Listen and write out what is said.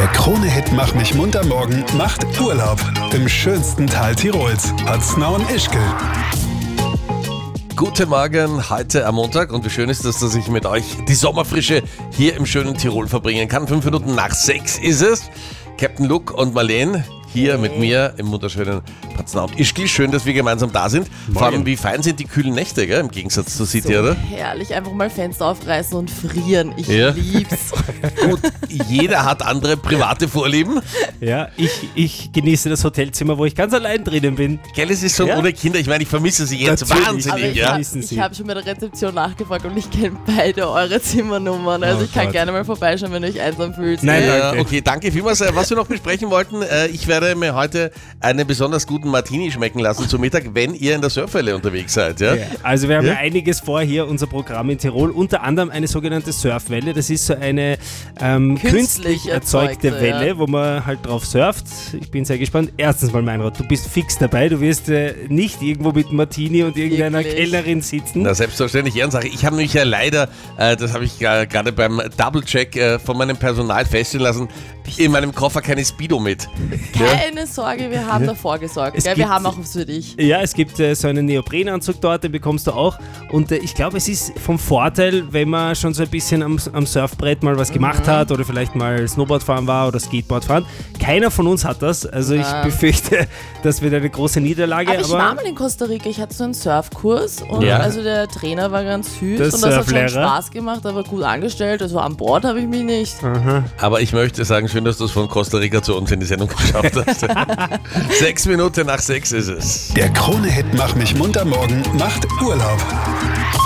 Der Krone-Hit Mach mich munter morgen macht Urlaub im schönsten Tal Tirols, Paznau und Ischgl. Guten Morgen, heute am Montag und wie schön ist es, dass ich mit euch die Sommerfrische hier im schönen Tirol verbringen kann. 5 Minuten nach 6 ist es. Captain Luke und Marlene hier mit mir im wunderschönen Paznau und Ischgl. Schön, dass wir gemeinsam da sind. Vor allem, wie fein sind die kühlen Nächte, gell? Im Gegensatz zu City, oder? Herrlich, einfach mal Fenster aufreißen und frieren. Ich Ja. lieb's. Gut, jeder hat andere private Vorlieben. Ja, ich genieße das Hotelzimmer, wo ich ganz allein drinnen bin. Gell, es ist so Ja. ohne Kinder. Ich meine, ich vermisse sie jetzt Natürlich. Aber wahnsinnig, ich ja. genießen habe schon bei der Rezeption nachgefragt und ich kenne beide eure Zimmernummern. Also Oh ich kann Gott. gerne mal vorbeischauen, wenn ihr euch einsam fühlt. Nein, Ja, danke. okay, danke vielmals. Was wir noch besprechen wollten, ich werde mir heute einen besonders guten Martini schmecken lassen zum Mittag, wenn ihr in der Surfwelle unterwegs seid. Ja? Ja, also wir haben Ja? ja einiges vor hier, unser Programm in Tirol, unter anderem eine sogenannte Surfwelle. Das ist so eine künstlich erzeugte erzeugte, Welle, ja. wo man halt drauf surft. Ich bin sehr gespannt. Erstens mal, Meinrad, du bist fix dabei. Du wirst nicht irgendwo mit Martini und irgendeiner Wirklich? Kellnerin sitzen. Na, selbstverständlich, Ehrensache. Ich habe nämlich ja leider, das habe ich gerade beim Double-Check von meinem Personal feststellen lassen, in meinem Koffer keine Speedo mit. Keine Sorge, wir haben davor gesorgt. Es Gell? Wir gibt- haben auch was für dich. Ja, es gibt so einen Neoprenanzug dort, den bekommst du auch. Und ich glaube, es ist vom Vorteil, wenn man schon so ein bisschen am Surfbrett mal was gemacht hat oder vielleicht mal Snowboard fahren war oder Skateboard fahren. Keiner von uns hat das. Also ich Ja. befürchte, das wird eine große Niederlage. Aber ich war mal in Costa Rica, ich hatte so einen Surfkurs und Ja. also der Trainer war ganz süß Der und das hat schon Surflehrer. Spaß gemacht, aber gut angestellt. Also an Bord habe ich mich nicht. Aber ich möchte sagen, schön, dass du es von Costa Rica zu uns in die Sendung geschafft hast. 6 Minuten nach 6 ist es. Der Krone-Hit Mach mich munter morgen macht Urlaub.